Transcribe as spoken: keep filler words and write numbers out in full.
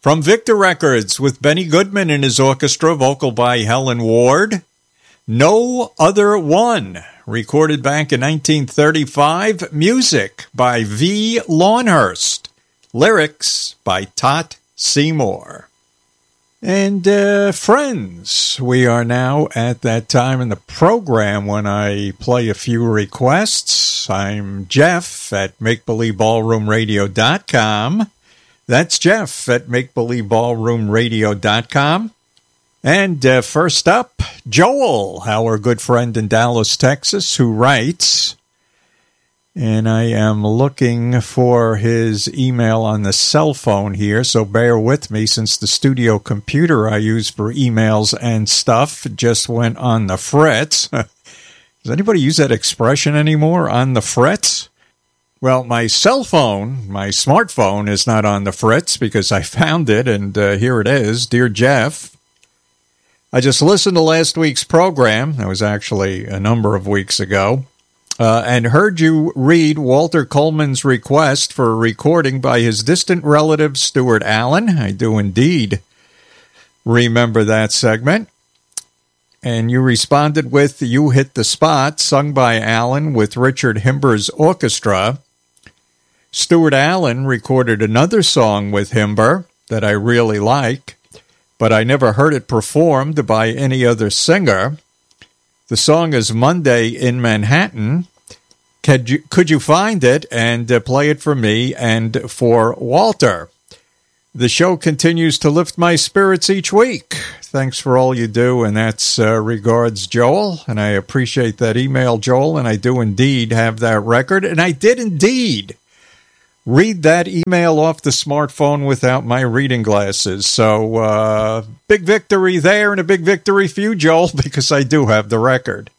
From Victor Records with Benny Goodman and his orchestra, vocal by Helen Ward. No Other One, recorded back in nineteen thirty-five. Music by V. Lawnhurst. Lyrics by Tot Seymour. And uh, friends, we are now at that time in the program when I play a few requests. I'm Jeff at make believe ballroom radio dot com. That's Jeff at make believe ballroom radio dot com. And uh, first up, Joel, our good friend in Dallas, Texas, who writes, and I am looking for his email on the cell phone here, so bear with me since the studio computer I use for emails and stuff just went on the fritz. Does anybody use that expression anymore, on the fritz? Well, my cell phone, my smartphone, is not on the fritz because I found it, and uh, here it is. Dear Jeff, I just listened to last week's program. That was actually a number of weeks ago. Uh, and heard you read Walter Coleman's request for a recording by his distant relative, Stuart Allen. I do indeed remember that segment. And you responded with You Hit the Spot, sung by Allen with Richard Himber's orchestra. Stuart Allen recorded another song with Himber that I really like, but I never heard it performed by any other singer. The song is Monday in Manhattan. Could you, could you find it and uh, play it for me and for Walter? The show continues to lift my spirits each week. Thanks for all you do, and that's uh, regards, Joel. And I appreciate that email, Joel, and I do indeed have that record. And I did indeed read that email off the smartphone without my reading glasses. So, uh, big victory there and a big victory for you, Joel, because I do have the record.